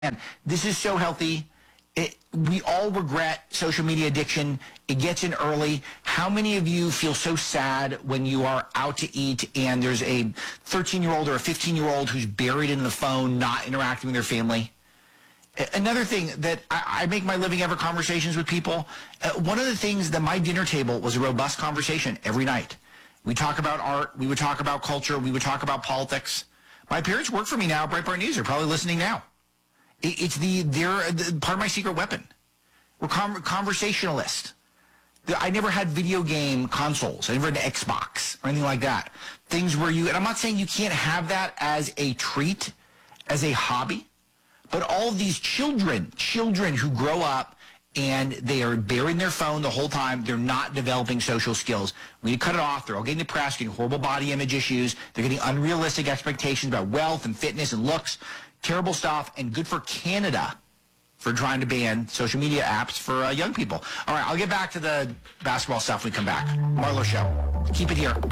And this is so healthy. We all regret social media addiction. It gets in early. How many of you feel so sad when you are out to eat and there's a 13-year-old or a 15-year-old who's buried in the phone, not interacting with their family? Another thing that I make my living ever conversations with people. One of the things that my dinner table was a robust conversation every night. We talk about art. We would talk about culture. We would talk about politics. My parents work for me now at Breitbart News. They're probably listening now. They're part of my secret weapon. We're conversationalists. I never had video game consoles. I never had an Xbox or anything like that. Things where and I'm not saying you can't have that as a treat, as a hobby, but all of these children who grow up and they are buried in their phone the whole time, they're not developing social skills. We need to cut it off. They're all getting depressed, getting horrible body image issues. They're getting unrealistic expectations about wealth and fitness and looks. Terrible stuff, and good for Canada for trying to ban social media apps for young people. All right, I'll get back to the basketball stuff when we come back. Marlo Show. Keep it here.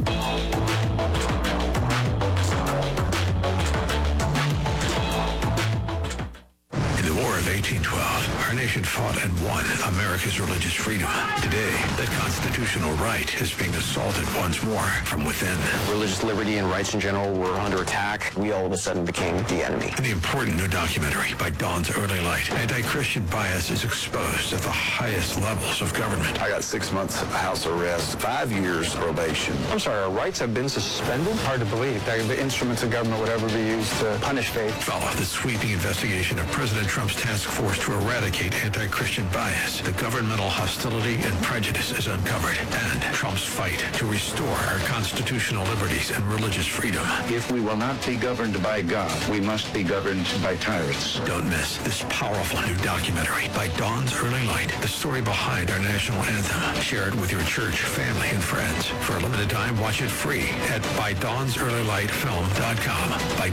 In the War of 1812, our nation fought and won America's religious freedom. Today, that constitutional right is being assaulted once more from within. Religious liberty and rights in general were under attack. We all of a sudden became the enemy. In the important new documentary, By Dawn's Early Light, anti-Christian bias is exposed at the highest levels of government. I got 6 months house arrest, 5 years probation. I'm sorry, our rights have been suspended? Hard to believe that the instruments of government would ever be used to punish faith. Follow the sweeping investigation of President Trump's task force to eradicate anti-Christian bias. The governmental hostility and prejudice is uncovered, and Trump's fight to restore our constitutional liberties and religious freedom. If we will not be governed by God, we must be governed by tyrants. Don't miss this powerful new documentary, By Dawn's Early Light, the story behind our national anthem. Share it with your church, family, and friends. For a limited time, watch it free at ByDawnsEarlyLightFilm.com.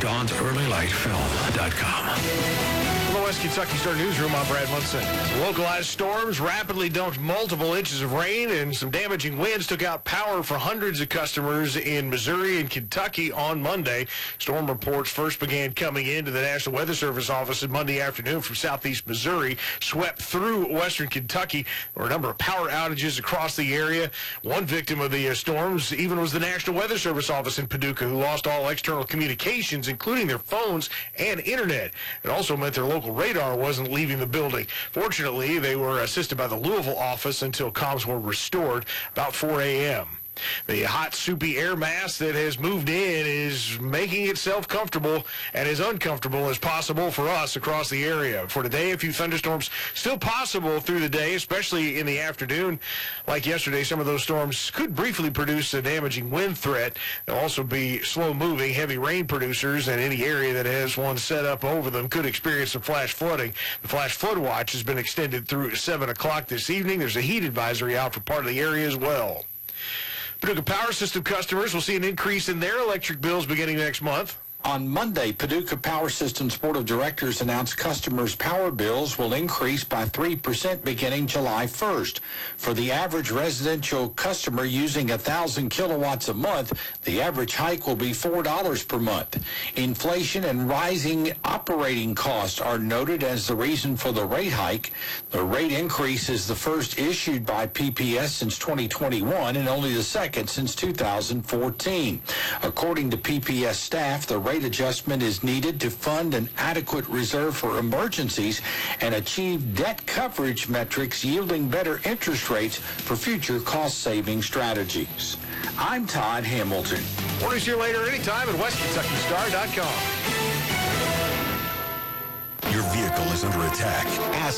ByDawnsEarlyLightFilm.com. From the West Kentucky Star Newsroom, I'm Brad Munson. Localized storms rapidly dumped multiple inches of rain, and some damaging winds took out power for hundreds of customers in Missouri and Kentucky on Monday. Storm reports first began coming into the National Weather Service office on Monday afternoon from southeast Missouri, swept through western Kentucky. There were a number of power outages across the area. One victim of the storms even was the National Weather Service office in Paducah, who lost all external communications, including their phones and internet. It also meant their local radar wasn't leaving the building. Fortunately, they were assisted by the Louisville office until comms were restored about 4 a.m. The hot, soupy air mass that has moved in is making itself comfortable and as uncomfortable as possible for us across the area. For today, a few thunderstorms still possible through the day, especially in the afternoon. Like yesterday, some of those storms could briefly produce a damaging wind threat. There'll also be slow-moving, heavy rain producers, and any area that has one set up over them could experience some flash flooding. The flash flood watch has been extended through 7 o'clock this evening. There's a heat advisory out for part of the area as well. Paducah Power System customers will see an increase in their electric bills beginning next month. On Monday, Paducah Power Systems Board of Directors announced customers' power bills will increase by 3% beginning July 1st. For the average residential customer using 1,000 kilowatts a month, the average hike will be $4 per month. Inflation and rising operating costs are noted as the reason for the rate hike. The rate increase is the first issued by PPS since 2021 and only the second since 2014. According to PPS staff, the rate adjustment is needed to fund an adequate reserve for emergencies and achieve debt coverage metrics yielding better interest rates for future cost-saving strategies. I'm Todd Hamilton. Warnings here later anytime at WestKentuckyStar.com. Your vehicle is under attack. Ask